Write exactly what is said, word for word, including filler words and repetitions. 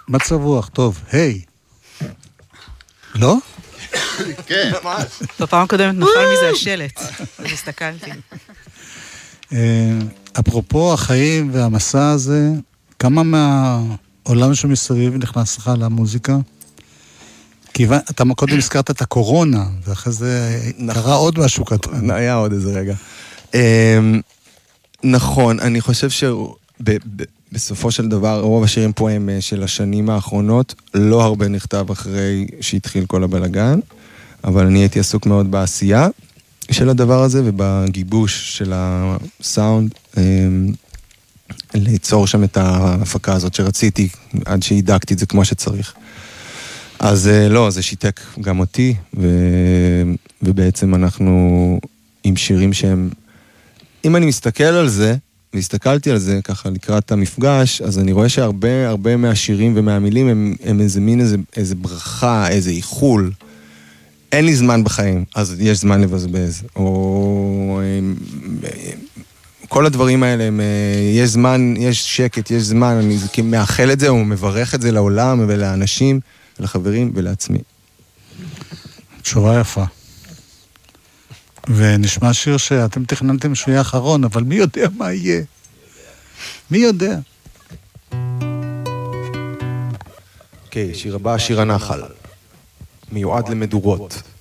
מצב רוח, טוב, היי. לא? כן. בפעם הקודמת נפל מזה השלט, אז הסתכלתי. אפרופו החיים והמסע הזה, כמה מהעולם שמסביב נכנס לך למוזיקה? כי אתה קודם הזכרת את הקורונה, ואחרי זה קרה עוד משהו קטן. היה עוד איזה רגע. נכון, אני חושב שבסופו של דבר, רוב השירים פה הם של השנים האחרונות, לא הרבה נכתב אחרי שהתחיל כל הבלגן, אבל אני הייתי עסוק מאוד בעשייה של הדבר הזה, ובגיבוש של הסאונד, ליצור שם את ההפקה הזאת שרציתי, עד שהידקתי את זה כמו שצריך. אז לא, זה שיתק גם אותי, ו... ובעצם אנחנו עם שירים שהם... אם אני מסתכל על זה, והסתכלתי על זה ככה לקראת המפגש, אז אני רואה שהרבה הרבה מהשירים ומהמילים הם, הם איזה מין איזה, איזה ברכה, איזה איחול. אין לי זמן בחיים, אז יש זמן לבזבז. או... כל הדברים האלה, הם, יש זמן, יש שקט, יש זמן, אני מאחל את זה, או מברך את זה לעולם ולאנשים, לחברים ולעצמי. תשובה יפה. ונשמע שיר שאתם תכננתם שהוא יהיה אחרון, אבל מי יודע מה יהיה? מי יודע? אוקיי, שיר הבא, שיר הנחל. מיועד למדורות.